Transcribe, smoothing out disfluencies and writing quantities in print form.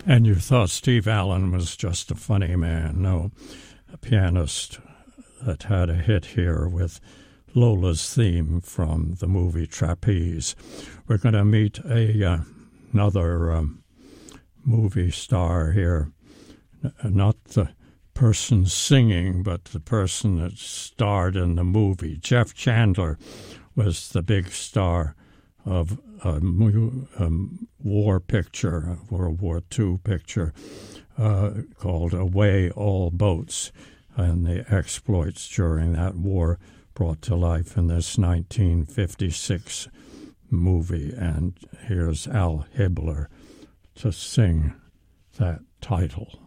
And you thought Steve Allen was just a funny man. No, a pianist that had a hit here with Lola's theme from the movie Trapeze. We're going to meet another movie star here, not the person singing, but the person that starred in the movie. Jeff Chandler was the big star of a war picture, a World War II picture, called Away All Boats, and the exploits during that war brought to life in this 1956 movie. And here's Al Hibbler to sing that title.